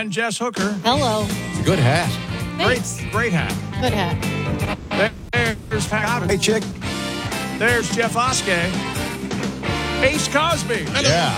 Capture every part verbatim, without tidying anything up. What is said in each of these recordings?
and Jess Hooker. Hello. Good hat. Thanks. Great, great hat. Good hat. There's Pat. Hey, chick. There's Jeff Oskey. Ace Cosby. Yeah.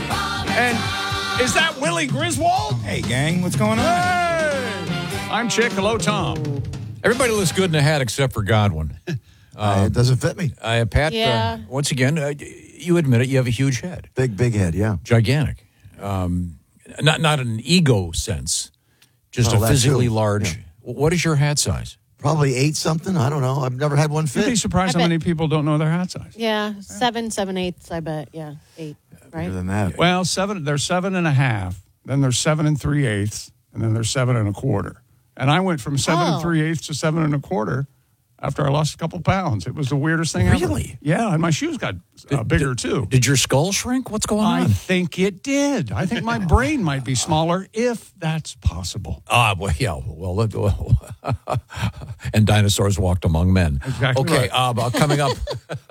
And is that Willie Griswold? Hey, gang. What's going on? Hey! I'm Chick. Hello, Tom. Everybody looks good in a hat except for Godwin. Uh, it doesn't fit me. Uh, Pat, Yeah. uh, once again, uh, you admit it, you have a huge head. Big, big head, yeah. Gigantic. Um, not not in an ego sense, just Oh, a that physically too. large. Yeah. What is your hat size? Probably eight something. I don't know. I've never had one You'd be fit. surprised I how bet- many people don't know their hat size. Yeah, seven, seven eighths, I bet. Yeah, eight, right? Bigger than that. Well, seven. There's seven and a half. Then there's seven and three eighths, and then there's seven and a quarter. And I went from seven Oh. and three eighths to seven and a quarter after I lost a couple pounds. It was the weirdest thing ever. Really? Yeah, and my shoes got uh, bigger too. Did your skull shrink? What's going I on? think it did. I think my brain might be smaller if that's possible. Ah, well, yeah. Well, let go. And dinosaurs walked among men. Exactly Okay, right. uh, but coming up,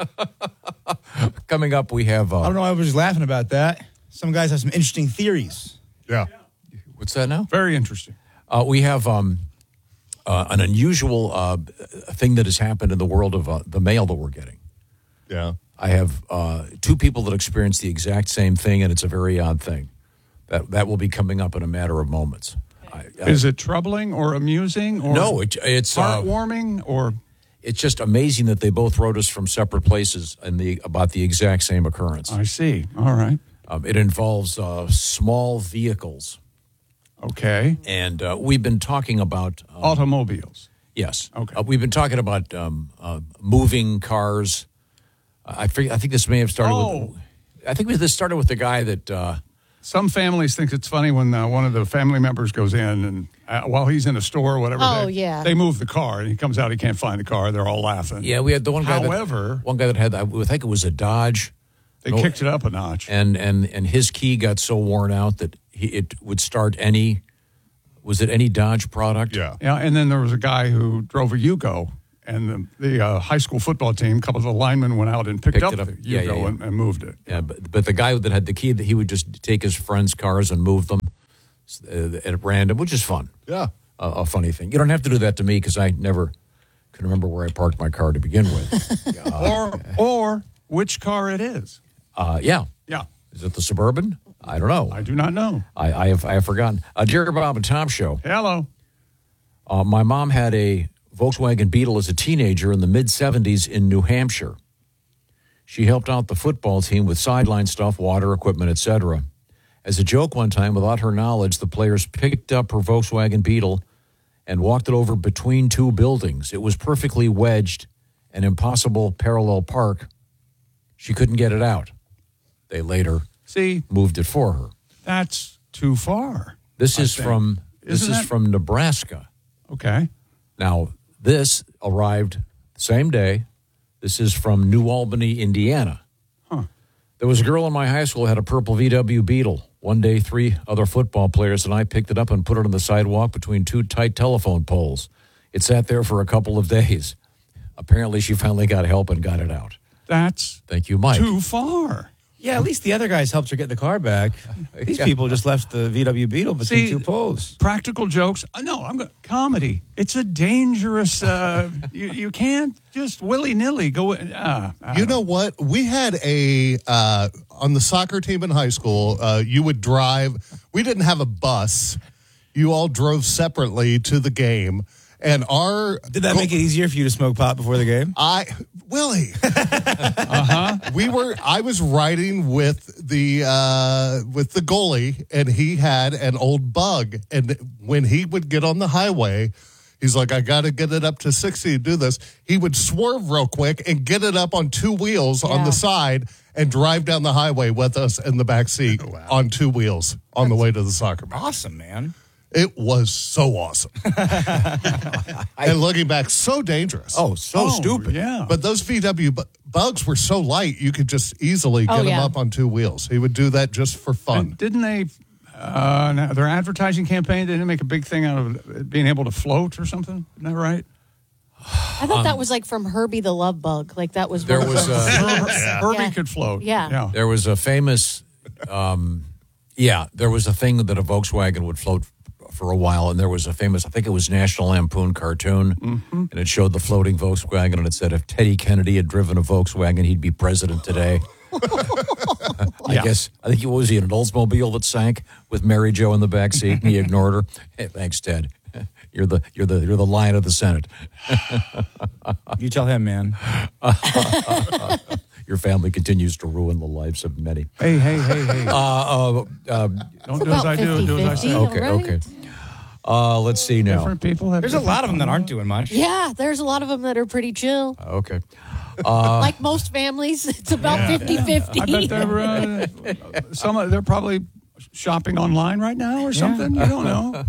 coming up, we have. I Uh, don't know. I was just laughing about that. Some guys have some interesting theories. Yeah. what's that now? Very interesting. Uh, we have um, uh, an unusual uh, thing that has happened in the world of uh, the mail that we're getting. Yeah. I have uh, two people that experience the exact same thing, and it's a very odd thing. That that will be coming up in a matter of moments. I, I, Is it troubling or amusing or no, it, it's uh, heartwarming or it's just amazing that they both wrote us from separate places and the about the exact same occurrence. I see. All right. Um, it involves uh, small vehicles, Okay. and uh, we've been talking about um, Automobiles. yes. Okay. Uh, we've been talking about um, uh, moving cars. I think I think this may have started. Oh. with I think this started with the guy that. Uh, Some families think it's funny when uh, one of the family members goes in and uh, while he's in a store or whatever, Oh, they, yeah. they move the car and he comes out, he can't find the car. They're all laughing. yeah, we had the one guy. However- that, one guy that had I think it was a Dodge. They No, kicked it up a notch. and and and his key got so worn out that he, it would start any. Was it any Dodge product? Yeah. Yeah, and then there was a guy who drove a Yugo, and the, the uh, high school football team, a couple of the linemen went out and picked, Picked up, it up. the Yugo Yeah, yeah, yeah. And, and moved it. Yeah, but, but the guy that had the key, that he would just take his friends' cars and move them uh, at random, which is fun. Yeah. A, a funny thing. You don't have to do that to me because I never can remember where I parked my car to begin with. Or or which car it is. Uh, yeah. Yeah, Is it the Suburban? I don't know. I do not know. I, I have I have forgotten. Uh, Jerry Bob and Tom show. Hello. Uh, my mom had a Volkswagen Beetle as a teenager in the mid seventies in New Hampshire. She helped out the football team with sideline stuff, water equipment, et cetera. As a joke one time, without her knowledge, the players picked up her Volkswagen Beetle and walked it over between two buildings. It was perfectly wedged, an impossible parallel park. She couldn't get it out. They later See, moved it for her. that's too far. This I is think. from this Isn't is that- from Nebraska. Okay. Now, this arrived the same day. This is from New Albany, Indiana. Huh. There was a girl in my high school who had a purple V W Beetle. One day, three other football players and I picked it up and put it on the sidewalk between two tight telephone poles. It sat there for a couple of days. Apparently, she finally got help and got it out. That's Thank you, Mike. too far. Yeah, at least the other guys helped her get the car back. These people just left the V W Beetle between See, two poles. Practical jokes. Uh, no, I'm going comedy. It's a dangerous. Uh, you you can't just willy nilly go. in- Uh, I You don't know what? We had a uh, on the soccer team in high school. Uh, you would drive. We didn't have a bus. You all drove separately to the game, and our Did that make it easier for you to smoke pot before the game? I Willie. uh-huh. We were. I was riding with the uh, with the goalie, and he had an old Bug. And when he would get on the highway, he's like, "I got to get it up to sixty to do this." He would swerve real quick and get it up on two wheels on Yeah. the side and drive down the highway with us in the back seat on two wheels on the way to the soccer match. Awesome, man. It was so awesome. And looking back, so dangerous. Oh, so Oh, stupid. Yeah, But those V W bu- bugs were so light, you could just easily Oh, get them yeah. up on two wheels. He would do that just for fun. And didn't they? Uh, now, their advertising campaign, they didn't make a big thing out of it being able to float or something. Isn't that right? I thought that was like from Herbie the Love Bug. Like that was There one of was those- a, Her- Herbie Yeah. could float. Yeah. yeah. there was a famous, um, yeah, there was a thing that a Volkswagen would float for a while, and there was a famous, I think it was National Lampoon cartoon, Mm-hmm. and it showed the floating Volkswagen, and it said if Teddy Kennedy had driven a Volkswagen, he'd be president today. I Yeah. guess, I think it was he in an Oldsmobile that sank with Mary Jo in the back seat, and he ignored her. Hey, thanks, Ted. You're the you're the you're the lion of the Senate. You tell him, man. Your family continues to ruin the lives of many. Hey, hey, hey, hey. Uh, uh, uh, Don't do as I do, do as I say. okay, right? okay. Uh, let's see now. Different people have There's a lot of them that aren't doing much. Yeah, there's a lot of them that are pretty chill. Okay. Like most families, it's about fifty-fifty. I bet they're uh, some. They're probably shopping online right now or something. You don't know.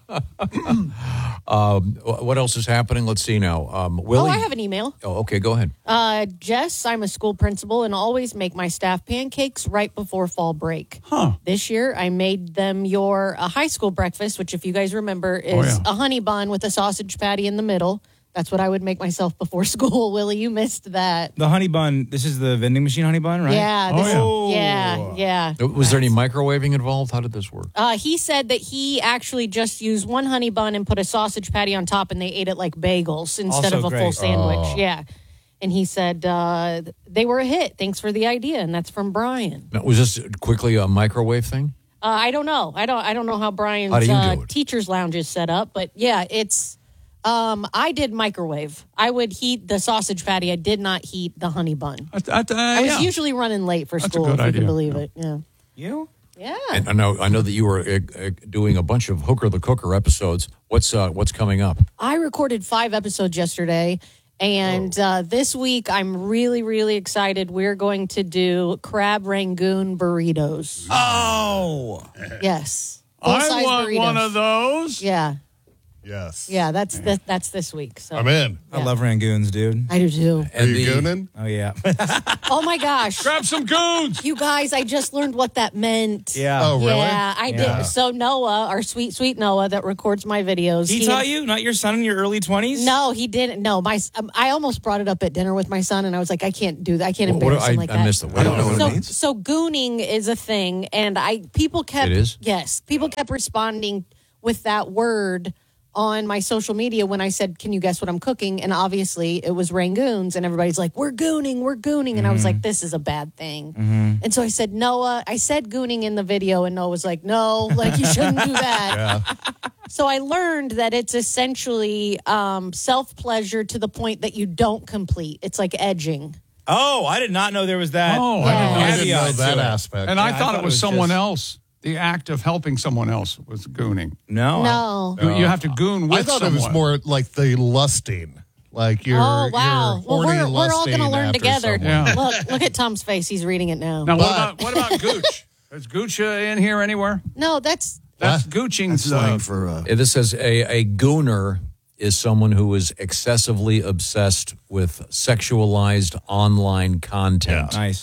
Um, what else is happening? Let's see now. Um, Oh, Willie. I have an email. Oh, okay, go ahead. Uh, Jess, I'm a school principal and always make my staff pancakes right before fall break. Huh. This year, I made them your uh, high school breakfast, which, if you guys remember, is Oh, yeah. a honey bun with a sausage patty in the middle. That's what I would make myself before school. Willie, you missed that. The honey bun, this is the vending machine honey bun, right? Yeah, Oh, this, yeah. yeah, yeah. Was there any microwaving involved? How did this work? Uh, he said that he actually just used one honey bun and put a sausage patty on top, and they ate it like bagels instead Also of a great. full sandwich. Oh. Yeah. And he said uh, they were a hit. Thanks for the idea. And that's from Brian. Now, was this quickly a microwave thing? Uh, I don't know. I don't. I don't know how Brian's How do you uh, do it? teacher's lounge is set up, but yeah, it's. Um, I did microwave. I would heat the sausage patty. I did not heat the honey bun. I, I, I was yeah. usually running late for That's a school. good If you idea. can believe Yeah. it. Yeah. You? Yeah. And I know, I know that you were uh, uh, doing a bunch of Hooker the Cooker episodes. What's uh, what's coming up? I recorded five episodes yesterday. And uh, this week, I'm really, really excited. We're going to do crab rangoon burritos. Oh. Yes. I Full-size want burritos. one of those. Yeah. Yes. Yeah, that's th- that's this week. So I'm in. I love Rangoons, dude. I do too. Are And you the- gooning? Oh, yeah. Oh my gosh. Grab some goons. You guys, I just learned what that meant. Yeah. Oh, really? Yeah, I Yeah. did. So Noah, our sweet, sweet Noah that records my videos. He taught you? Not your son in your early twenties? No, he didn't. No, my um, I almost brought it up at dinner with my son, and I was like, I can't do that. I can't What- what- embarrass I, him like I that. missed it. I don't know what so, it means. so gooning is a thing, and I people kept It is? yes, people kept responding with that word on my social media when I said, "Can you guess what I'm cooking?" And obviously, it was rangoons, and everybody's like, "We're gooning, we're gooning," and I was like, "This is a bad thing." And so I said, "Noah," I said gooning in the video, and Noah was like, "No, like you shouldn't do that." So I learned that it's essentially um, self pleasure to the point that you don't complete. It's like edging. Oh, I did not know there was that. Oh, Yeah. I didn't know. I didn't know Caveat that to it. aspect. And I, Yeah, I thought, thought it it was was someone just- else. The act of helping someone else was gooning. No. No. You- You have to goon with I thought someone. it was more like the lusting. Like you're, Oh wow! you're Well, horny we're, we're all lusting going to learn after together. someone. Yeah. Look, look at Tom's face. He's reading it now. Now, what But- about what about gooch? Is gooch uh, in here anywhere? No, that's That's What? gooching That's slang stuff. for uh, This says a, a gooner is someone who is excessively obsessed with sexualized online content. Nice.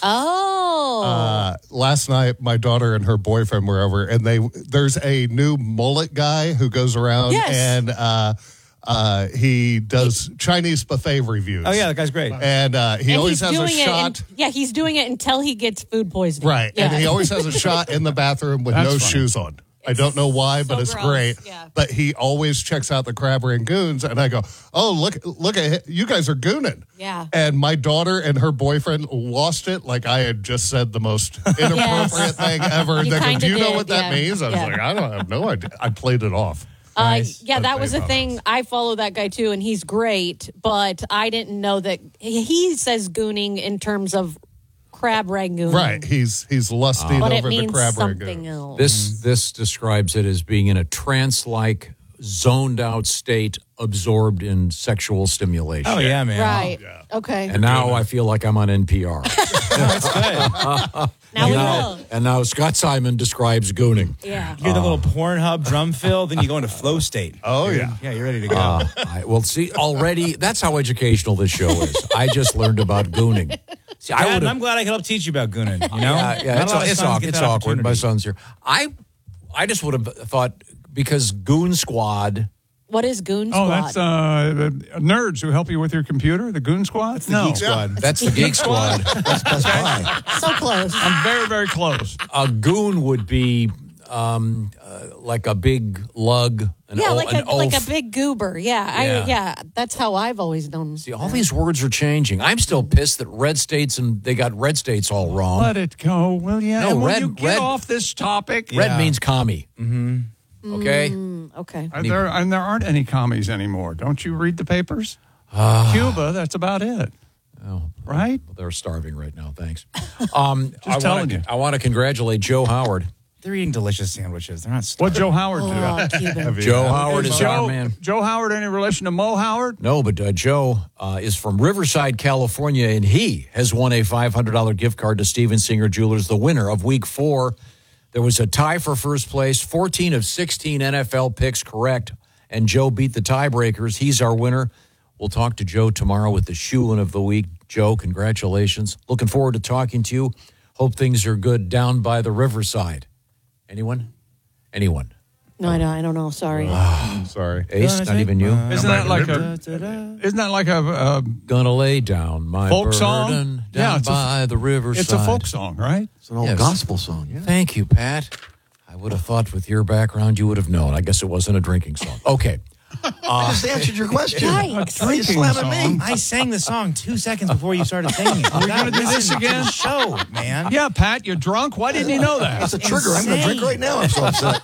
oh. Uh, last night, my daughter and her boyfriend were over, and they there's a new mullet guy who goes around Yes. and uh, uh, he does Chinese buffet reviews. Oh, yeah, that guy's great. and uh, he and always he's has a doing it. shot. in- yeah, he's doing it until he gets food poisoning. Right, Yeah. and he always has a shot in the bathroom with That's no funny. shoes on. I don't know why, but so it's gross, great. yeah. But he always checks out the crab rangoons, and I go, "Oh, look, look at it. You guys are gooning." Yeah. And my daughter and her boyfriend lost it, like I had just said the most inappropriate thing ever. You They go, kinda "Do you know did, what that yeah. means?" I was Yeah. like, "I don't have no idea." I played it off. Uh, Nice. yeah, that was a thing. I follow that guy too, and he's great. But I didn't know that he he says gooning in terms of crab rangoon. Right? He's he's lusting But it over the means crab something rangoon. else. This this describes it as being in a trance-like, zoned-out state, absorbed in sexual stimulation. Oh, yeah, man. Right. Okay. And now I feel like I'm on N P R. That's good. now we now, will. and now Scott Simon describes gooning. Yeah. You get the little Pornhub drum fill, then you go into flow state. Oh yeah. Yeah, you're ready to go. Uh, I, well, see, already, that's how educational this show is. I just learned about gooning. See, I Dad, would and have. I'm glad I could help teach you about gooning. You know, Yeah, yeah, Not it's, a lot of it's, sons awkward. get It's that awkward. My opportunity. son's here. I, I just would have thought because Goon Squad. What is Goon Oh, Squad? that's uh, the nerds who help you with your computer, the goon squad? That's the no. Geek Squad. That's the Geek Squad. Best Buy. so close. I'm very, very close. A goon would be um, uh, like a big lug, an, yeah, o- like an a like oaf. a big goober. Yeah, Yeah. I yeah, that's how I've always known. See, all these words are changing. I'm still pissed that red states and they got red states all wrong. Let it go, will you? No, and will red- you get red- off this topic? Red Yeah. means commie. Mm-hmm. Okay? Mm, okay. And there, and there aren't any commies anymore. Don't you read the papers? Ah. Cuba, that's about it. Oh, Right? well, they're starving right now. Thanks. Um, I telling wanna, you. I want to congratulate Joe Howard. They're eating delicious sandwiches. They're not. What Joe Howard do? Oh, Cuban. Joe Howard is our Joe, man. Joe Howard, any relation to Mo Howard? No, but uh, Joe uh, is from Riverside, California, and he has won a five hundred dollars gift card to Steven Singer Jewelers, the winner of week four. There was a tie for first place, fourteen of sixteen N F L picks correct, and Joe beat the tiebreakers. He's our winner. We'll talk to Joe tomorrow with the Shulin of the week. Joe, congratulations. Looking forward to talking to you. Hope things are good down by the Riverside. Anyone? Anyone? No, I don't. I don't know. Sorry. I'm sorry. Ace, not even you? Isn't that like a? Isn't that like a? a Gonna lay down my Folk burden song? down Yeah, it's a- by the riverside. it's a folk song, right? It's an old Yes. gospel song. Yeah. Thank you, Pat. I would have thought with your background you would have known. I guess it wasn't a drinking song. Okay. I just answered your question. Yikes. Why are you slamming me? I sang the song two seconds before you started singing. We're gonna do this again? Show, man. Yeah, Pat, you're drunk. Why didn't you know That's that? a trigger. I'm going to drink right now. I'm so upset.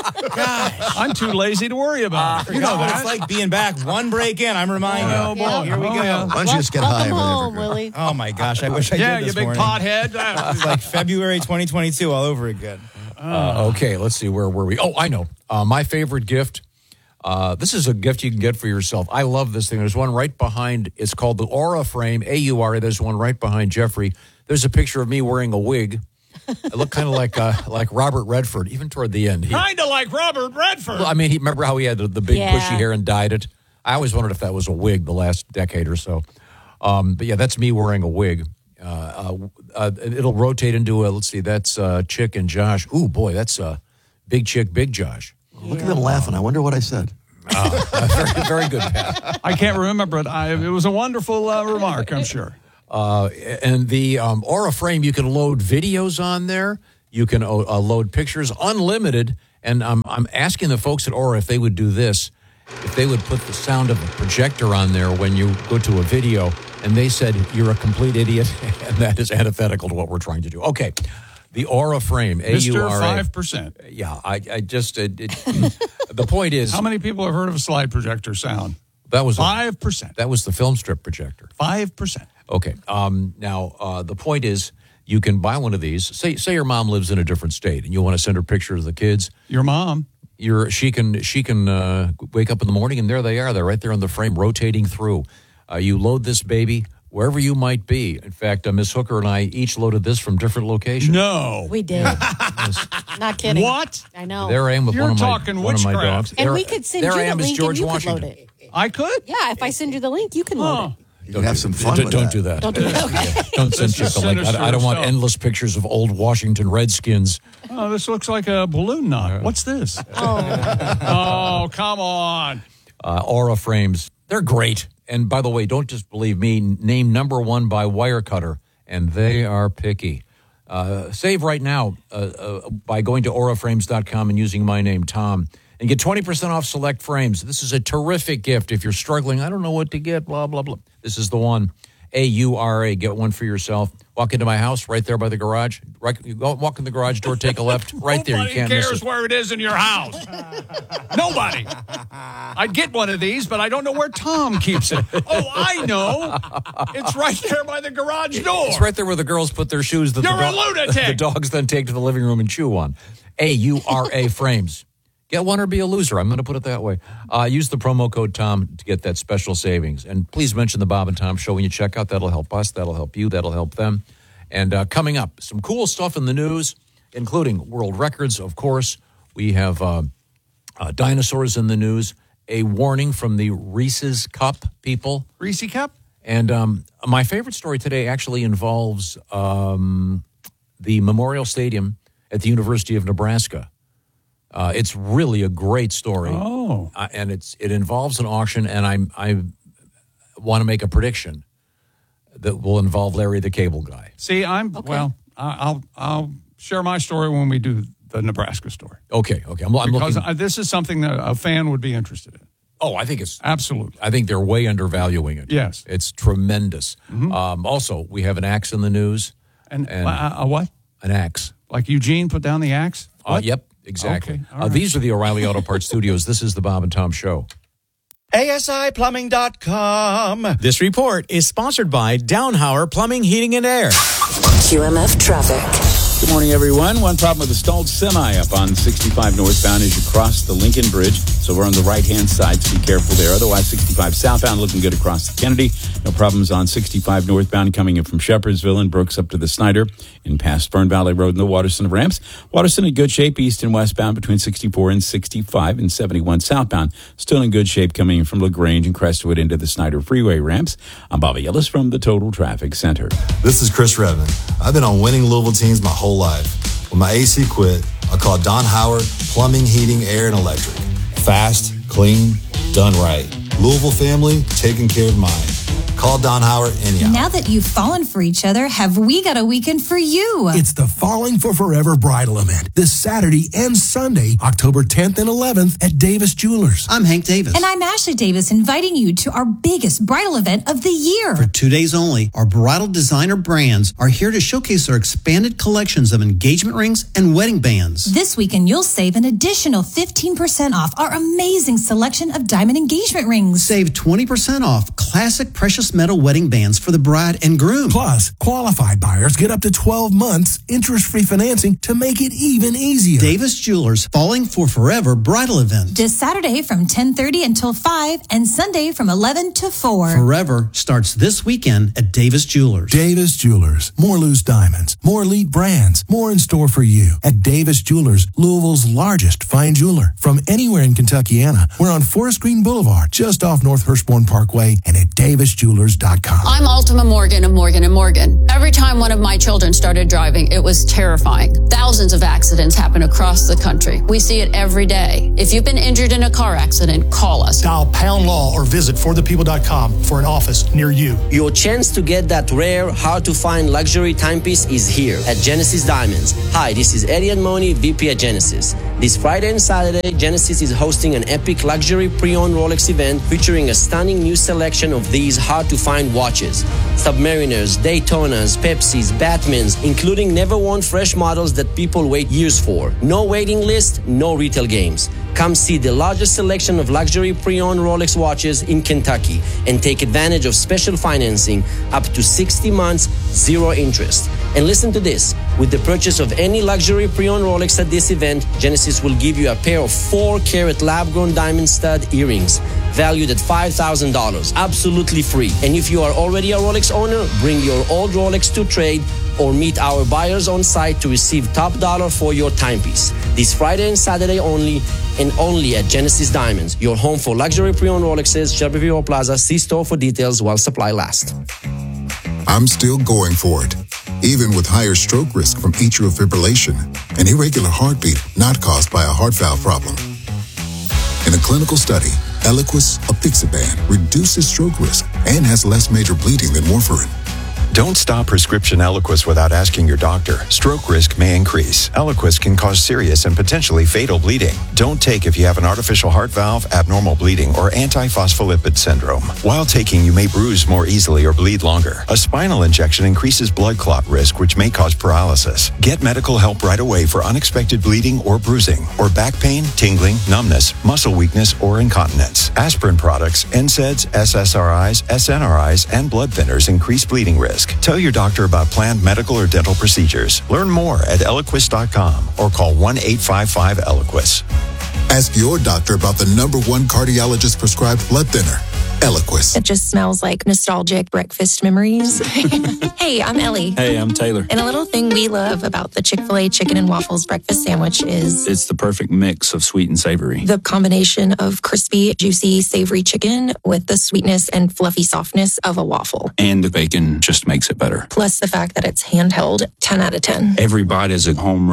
Gosh. I'm too lazy to worry about it. You know what it's like being back one break in. I'm reminded. Oh, boy. Yeah. Here we Oh, go. yeah. Why don't you just get high Welcome over there? home, Willie. Oh my gosh! I wish I Yeah, did you this big morning. pothead. Uh, It's like February twenty twenty-two all over again. Uh, okay, let's see. Where were we? Oh, I know. Uh, my favorite gift. Uh, this is a gift you can get for yourself. I love this thing. There's one right behind. It's called the Aura Frame, A U R A. There's one right behind Jeffrey. There's a picture of me wearing a wig. I look kind of like uh, like Robert Redford, even toward the end. He, kind of like Robert Redford. well, I mean, he, remember how he had the, the big Yeah. bushy hair and dyed it? I always wondered if that was a wig the last decade or so. Um, but yeah, that's me wearing a wig. Uh, uh, uh, it'll rotate into a, let's see, that's uh, Chick and Josh. Ooh, boy, that's uh, Big Chick, Big Josh. Look at them laughing. I wonder what I said. very, very good, Pat. I can't remember it. I, it was a wonderful uh, remark, I'm sure. Uh, and the um, Aura Frame, you can load videos on there. You can uh, uh, load pictures, unlimited. And I'm, I'm asking the folks at Aura if they would do this, if they would put the sound of a projector on there when you go to a video. And they said, you're a complete idiot. And that is antithetical to what we're trying to do. Okay. The Aura Frame, A U Mister R A. five percent. Yeah, I, I just, it, it, the point is, How many people have heard of a slide projector sound? that was, a, five percent. that was the film strip projector. five percent. Okay. Um, now, uh, the point is, you can buy one of these. Say, say your mom lives in a different state, and you want to send her pictures of the kids. Your mom. You're, she can, she can uh, wake up in the morning, and there they are. They're right there on the frame, rotating through. Uh, you load this baby wherever you might be. In fact, uh, Miss Hooker and I each loaded this from different locations. No. We did. Not kidding. What? I know. There I am with You're one of my talking one of my witchcraft. dogs. and There- we could send there you I the am as link George and you Washington. could load it. I could? Yeah, if I send you the link, you can load Huh. it. You can have some fun Don't, with don't that. do that. Don't do that. Okay. Don't send This is Chick a link. I, I don't want sinister endless pictures of old Washington Redskins. Oh, this looks like a balloon knot. What's this? Oh, come on. Uh, Aura frames. They're great. And by the way, don't just believe me. Name number one by Wirecutter, and they are picky. Uh, save right now uh, uh, by going to aura frames dot com and using my name, Tom, and get twenty percent off select frames. This is a terrific gift if you're struggling. I don't know what to get, blah, blah, blah. This is the one. A U R A. Get one for yourself. Walk into my house right there by the garage. Right, you go, walk in the garage door, take a left. Right there. You Nobody can't miss cares it. where it is in your house. Nobody. I'd get one of these, but I don't know where Tom keeps it. Oh, I know. It's right there by the garage door. It's right there where the girls put their shoes that You're the, a lunatic. the dogs then take to the living room and chew on. A U R A frames. Get one or be a loser. I'm going to put it that way. Uh, use the promo code Tom to get that special savings. And please mention the Bob and Tom Show when you check out. That'll help us. That'll help you. That'll help them. And uh, coming up, some cool stuff in the news, including world records, of course. We have uh, uh, dinosaurs in the news. A warning from the Reese's Cup people. Reese Cup? And um, my favorite story today actually involves um, the Memorial Stadium at the University of Nebraska. Uh, it's really a great story. Oh. Uh, and it's it involves an auction, and I'm, I want to make a prediction that will involve Larry the Cable Guy. See, I'm, well, I- I'll, I'll share my story when we do the Nebraska story. Okay, okay. I'm, I'm Because looking. uh, this is something that a fan would be interested in. Oh, I think it's. Absolutely. I think they're way undervaluing it. Yes. It's tremendous. Mm-hmm. Um, also, we have an axe in the news. And, And- uh, a what? An axe. Like Eugene put down the axe? Uh, What? yep, exactly. Okay, all Uh, right. these are the O'Reilly Auto Parts Studios. This is the Bob and Tom Show. A S I plumbing dot com. This report is sponsored by Downhauer Plumbing, Heating, and Air. Q M F traffic. Good morning, everyone. One problem with a stalled semi up on sixty-five northbound as you cross the Lincoln Bridge. So we're on the right-hand side, so be careful there. Otherwise, sixty-five southbound looking good across the Kennedy. No problems on sixty-five northbound coming in from Shepherdsville and Brooks up to the Snyder and past Fern Valley Road and the Waterson ramps. Waterson in good shape east and westbound between sixty-four and sixty-five and seventy-one southbound. Still in good shape coming in from LaGrange and Crestwood into the Snyder Freeway ramps. I'm Bobby Ellis from the Total Traffic Center. This is Chris Redman. I've been on winning Louisville teams my whole life. When my A C quit, I called Don Howard Plumbing, Heating, Air, and Electric. Fast, clean, done right. Louisville family, taking care of mine. Call Don Howard anyhow. Now that you've fallen for each other, have we got a weekend for you? It's the Falling for Forever bridal event this Saturday and Sunday, October tenth and eleventh at Davis Jewelers. I'm Hank Davis. And I'm Ashley Davis, inviting you to our biggest bridal event of the year. For two days only, our bridal designer brands are here to showcase our expanded collections of engagement rings and wedding bands. This weekend, you'll save an additional fifteen percent off our amazing selection of diamond engagement rings. Save twenty percent off classic precious metal wedding bands for the bride and groom. Plus, qualified buyers get up to twelve months interest-free financing to make it even easier. Davis Jewelers Falling for Forever bridal event. This Saturday from ten thirty until five and Sunday from eleven to four. Forever starts this weekend at Davis Jewelers. Davis Jewelers. More loose diamonds, more elite brands, more in store for you at Davis Jewelers, Louisville's largest fine jeweler. From anywhere in Kentuckiana, we're on Forest Green Boulevard, just off North Hirschborn Parkway, and at davis jewelers dot com. I'm Ultima Morgan of Morgan and Morgan. Every time one of my children started driving, it was terrifying. Thousands of accidents happen across the country. We see it every day. If you've been injured in a car accident, call us. Dial Pound Law or visit for the people dot com for an office near you. Your chance to get that rare, hard-to-find luxury timepiece is here at Genesis Diamonds. Hi, this is Eddie Admoni, V P at Genesis. This Friday and Saturday, Genesis is hosting an epic luxury pre-owned Rolex event featuring a stunning new selection of these hard-to-find watches. Submariners, Daytonas, Pepsis, Batmans, including never-worn fresh models that people wait years for. No waiting list, no retail games. Come see the largest selection of luxury pre-owned Rolex watches in Kentucky and take advantage of special financing up to sixty months, zero interest. And listen to this, with the purchase of any luxury pre-owned Rolex at this event, Genesis will give you a pair of four carat lab-grown diamond stud earrings valued at five thousand dollars, absolutely free. And if you are already a Rolex owner, bring your old Rolex to trade or meet our buyers on site to receive top dollar for your timepiece. This Friday and Saturday only, and only at Genesis Diamonds, your home for luxury pre-owned Rolexes, Shelbyville Plaza. See store for details while supply lasts. I'm still going for it, even with higher stroke risk from atrial fibrillation, an irregular heartbeat not caused by a heart valve problem. In a clinical study, Eliquis apixaban reduces stroke risk and has less major bleeding than warfarin. Don't stop prescription Eliquis without asking your doctor. Stroke risk may increase. Eliquis can cause serious and potentially fatal bleeding. Don't take if you have an artificial heart valve, abnormal bleeding, or antiphospholipid syndrome. While taking, you may bruise more easily or bleed longer. A spinal injection increases blood clot risk, which may cause paralysis. Get medical help right away for unexpected bleeding or bruising, or back pain, tingling, numbness, muscle weakness, or incontinence. Aspirin products, N SAIDs, S S R Is, S N R Is, and blood thinners increase bleeding risk. Tell your doctor about planned medical or dental procedures. Learn more at Eliquis dot com or call one eight five five Eliquis. Ask your doctor about the number one cardiologist prescribed blood thinner, Eliquis. It just smells like nostalgic breakfast memories. Hey, I'm Ellie. Hey, I'm Taylor. And a little thing we love about the Chick-fil-A chicken and waffles breakfast sandwich is It's the perfect mix of sweet and savory. the combination of crispy, juicy, savory chicken with the sweetness and fluffy softness of a waffle. And the bacon just makes it better. Plus the fact that it's handheld, ten out of ten. Every bite is a home run.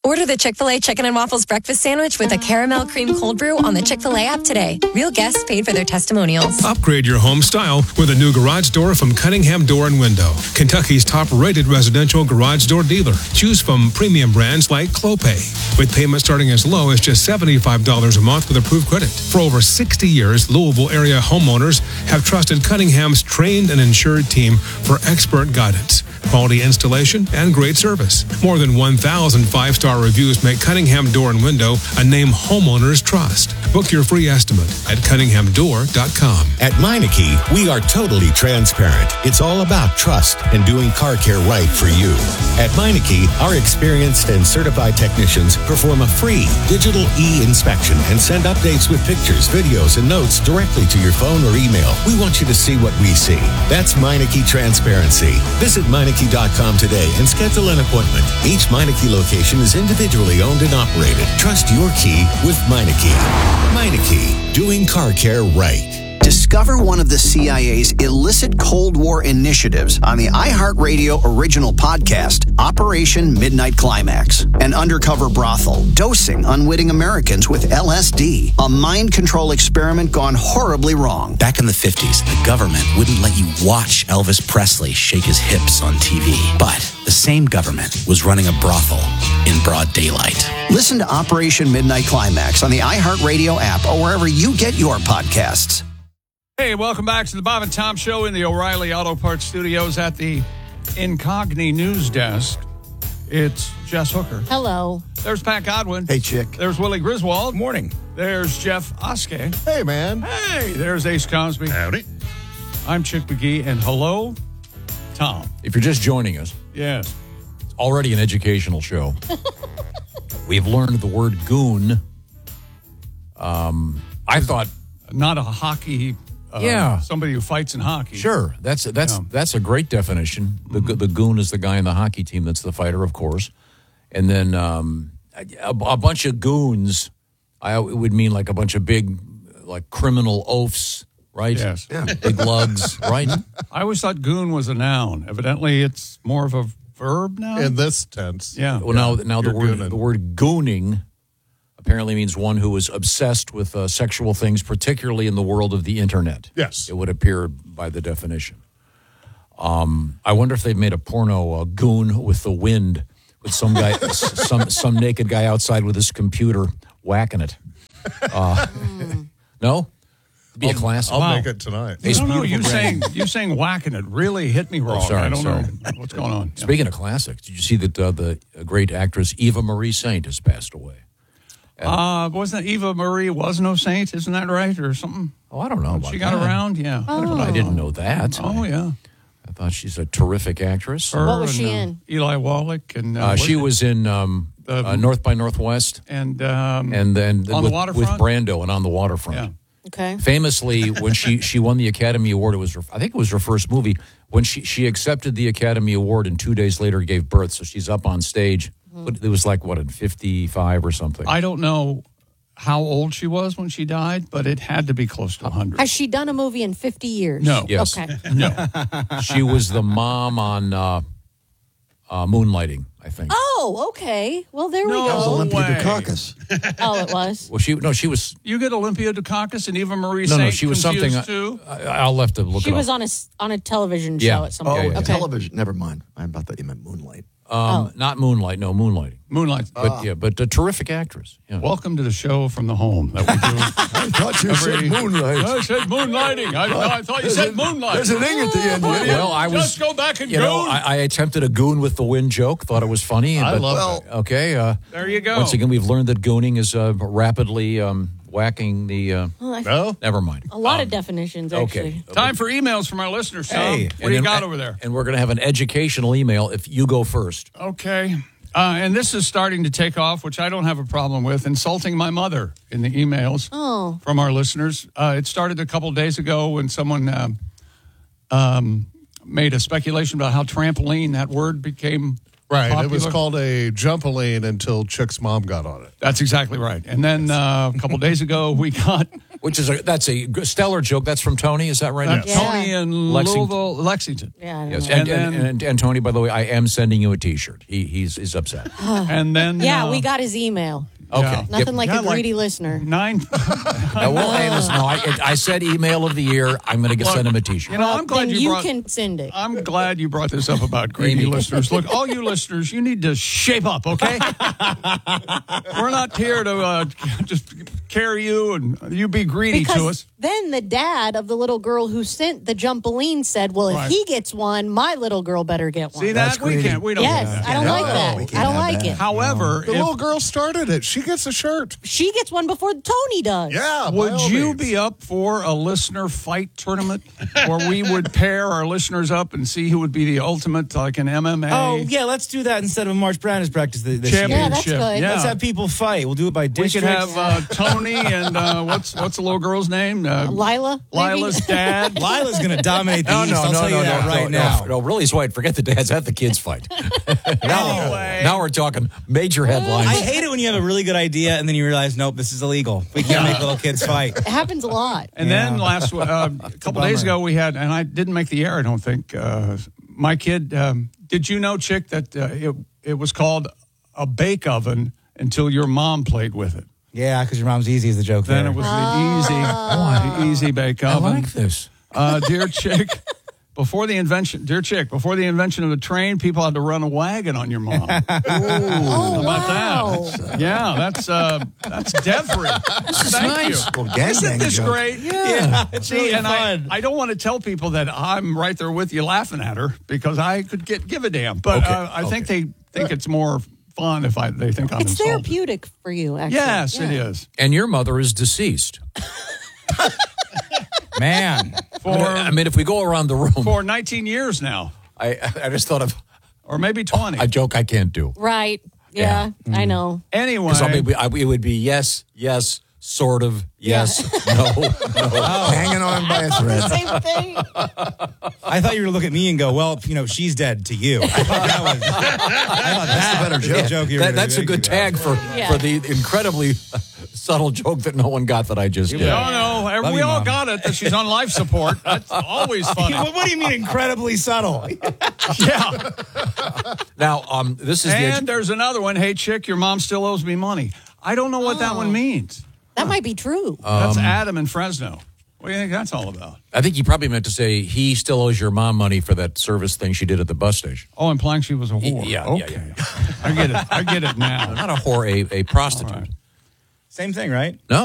Order the Chick-fil-A Chicken and Waffles Breakfast Sandwich with a caramel cream cold brew on the Chick-fil-A app today. Real guests paid for their testimonials. Upgrade your home style with a new garage door from Cunningham Door and Window, Kentucky's top-rated residential garage door dealer. Choose from premium brands like Clopay, with payments starting as low as just seventy-five dollars a month with approved credit. For over sixty years, Louisville area homeowners have trusted Cunningham's trained and insured team for expert guidance, quality installation, and great service. More than one thousand five-star reviews make Cunningham Door and Window a name homeowners trust. Book your free estimate at cunningham door dot com. At Meineke, we are totally transparent. It's all about trust and doing car care right for you. At Meineke, our experienced and certified technicians perform a free digital e-inspection and send updates with pictures, videos, and notes directly to your phone or email. We want you to see what we see. That's Meineke Transparency. Visit Meineke dot com today and schedule an appointment. Each Meineke location is individually owned and operated. Trust your key with Meineke. Meineke, doing car care right. Discover one of the C I A's illicit Cold War initiatives on the iHeartRadio original podcast, Operation Midnight Climax. An undercover brothel dosing unwitting Americans with L S D. A mind control experiment gone horribly wrong. Back in the fifties, the government wouldn't let you watch Elvis Presley shake his hips on T V. But the same government was running a brothel in broad daylight. Listen to Operation Midnight Climax on the iHeartRadio app or wherever you get your podcasts. Hey, welcome back to the Bob and Tom Show in the O'Reilly Auto Parts Studios at the Incogni News Desk. It's Jess Hooker. Hello. There's Pat Godwin. Hey, Chick. There's Willie Griswold. Morning. There's Jeff Oskey. Hey, man. Hey, there's Ace Cosby. Howdy. I'm Chick McGee, and hello, Tom. If you're just joining us, Yes. it's already an educational show. We've learned the word goon. Um, I thought... Not a hockey... Uh, Yeah. Somebody who fights in hockey. Sure, that's that's Yeah. that's a great definition. The the goon is the guy in the hockey team that's the fighter, of course, and then um, a, a bunch of goons. I it would mean like a bunch of big, like criminal oafs, right? Yes. Yeah. Big lugs, right? I always thought goon was a noun. Evidently, it's more of a verb now. In this tense. Yeah. Well, now now the You're word gooning. the word gooning apparently means one who is obsessed with uh, sexual things, particularly in the world of the internet. Yes. It would appear by the definition. Um, I wonder if they've made a porno uh, goon with the wind, with some guy, s- some some naked guy outside with his computer whacking it. Uh, no, It'd be a classic. I'll Wow. make it tonight. I don't know. You saying you saying whacking it really hit me wrong. Oh, sorry, I don't sorry. know what's going on. Yeah. Speaking of classics, did you see that uh, the great actress Eva Marie Saint has passed away? Uh, wasn't Eva Marie was no saint? Isn't that right, or something? Oh, I don't know about She got that. around, yeah. Oh. I didn't know that. Oh yeah. I thought she's a terrific actress. Her What was and, she uh, in? Eli Wallach and uh, Uh, she was in um, The- uh, North by Northwest, and um, and then on with, the waterfront. with Brando and on the waterfront. Yeah. Okay. Famously, when she, she won the Academy Award, it was her, I think it was her first movie. When she, she accepted the Academy Award and two days later gave birth, so she's up on stage. But it was like what, at fifty-five or something. I don't know how old she was when she died, but it had to be close to one hundred. Has she done a movie in fifty years? No. Yes. Okay. No. She was the mom on uh, uh, Moonlighting, I think. Oh, okay. Well, there No. we go. Olympia way. Dukakis. Oh, it was. Well, she no, she was You get Olympia Dukakis and Eva Marie no, Saint no, she was something. confused too? I, I'll have to look She it was up. on a s- on a television show Yeah. at some Oh, point. yeah. Okay. television. Never mind. I thought you meant Moonlight. Um, Oh. Not Moonlight, no Moonlighting. Moonlight. But yeah, but a terrific actress. Yeah. Welcome to the show from the home that we do. I thought you said Every- Moonlight. I said moonlighting. I, I thought you There's said a- moonlight. There's an ing at the end. Well, you Well, I was Just go back and you know, goon. I, I attempted a goon with the wind joke. Thought it was funny. I but, love well, that. Okay. Uh, There you go. Once again, we've learned that gooning is uh, rapidly um, whacking the. Uh, Well, I- No? never mind. A lot Um, of definitions, Okay. actually. Time for emails from our listeners, Tom. Hey, what and do you then- got over there? And we're going to have an educational email if you go first. Okay. Uh, and this is starting to take off, which I don't have a problem with, insulting my mother in the emails Oh. from our listeners. Uh, it started a couple days ago when someone um, um, made a speculation about how trampoline, that word, became Right. popular. It was called a jumpaline until Chick's mom got on it. That's exactly right. And then uh, a couple days ago, we got Which is a that's a g- stellar joke. That's from Tony. Is that right? That's Yeah. Tony in Lexington. Louisville, Lexington. Yeah. I Yes, know. and, And and, then- and, and Tony, by the way, I am sending you a T-shirt. He he's is upset. And then Yeah, uh, we got his email. Okay. Nothing like Yeah, a like- greedy listener. nine. No, well, hey, listen, no, I, I said email of the year. I'm going to send him a T-shirt. You know, I'm glad then you, you brought. can send it. I'm glad you brought this up about greedy Amy. listeners. Look, all you listeners, you need to shape up, okay? We're not here to uh, just carry you and you be greedy Because to us. then the dad of the little girl who sent the Jumpaline said, well, if Right. he gets one, my little girl better get one. See that? We can't. We don't. Yes, do that. I don't No, like we that. can't I don't have like that. it. However, The if- little girl started it. She gets a shirt. She gets one before Tony does. Yeah. by would all you means. be up for a listener fight tournament where we would pair our listeners up and see who would be the ultimate, like an M M A? Oh, yeah, let's do that instead of a March Madness practice th- this year. Yeah, that's championship? good. Yeah. Let's have people fight. We'll do it by we district. could have uh, Tony and uh, what's what's the little girl's name? Uh, Lila? maybe? Lila's dad. Lila's going to dominate the No, East. no, I'll no, tell no, you no, that no, right no, now. no, really, White. Forget the dads. Have the kids fight. now, Anyway. now we're talking major headlines. I hate it when you have a really good idea and then you realize, nope, this is illegal. We can't make little kids fight. It happens a lot. And then Yeah. last uh, a couple days bummer. ago, we had, and I didn't make the air, I don't think. Uh, my kid, um, did you know, Chick, that uh, it it was called a bake oven until your mom played with it? Yeah, because your mom's easy is the joke Then there. it was the easy, the easy bake I oven. like this. Uh, dear Chick, before the invention, dear Chick, before the invention of the train, people had to run a wagon on your mom. How Oh, about wow. that? Yeah, that's uh, that's Devry. This is Thank nice. you. Well, gangbang Isn't this joke. great? Yeah, it's See, really and fun. I, I don't want to tell people that I'm right there with you laughing at her because I could get give a damn. But Okay, uh, I think they think it's more fun if I they think I'm It's insulted. therapeutic for you, actually. Yes, Yeah. it is. And your mother is deceased. Man. For I mean, if we go around the room, for nineteen years now, I I just thought of or maybe twenty. a joke I can't do. Right. Yeah, I know. Anyway, Because I mean, I, it would be yes, yes, sort of, yes, no, no. Hanging on by a thread. Same thing. I thought you were going to look at me and go, well, you know, she's dead to you. I thought that was, I thought that better was joke. the joke you were That, gonna that's a make. good tag for, Yeah. for the incredibly subtle joke that no one got that I just did. no, no, Love we you, all Mom. got it that she's on life support. That's always funny. What, what do you mean incredibly subtle? Yeah. Now, um, this is And the. there's another one. Hey, Chick, your mom still owes me money. I don't know what that one means. That might be true. That's Adam in Fresno. What do you think that's all about? I think he probably meant to say he still owes your mom money for that service thing she did at the bus station. Oh, implying she was a whore. Yeah, yeah, okay. I get it. I get it now. Not a whore, a, a prostitute. All right. Same thing, right? No.